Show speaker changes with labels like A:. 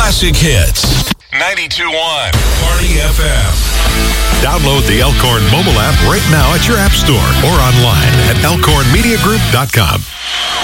A: classic hits. 92.1 Party FM.
B: Download the Elkhorn mobile app right now at your app store or online at elkhornmediagroup.com.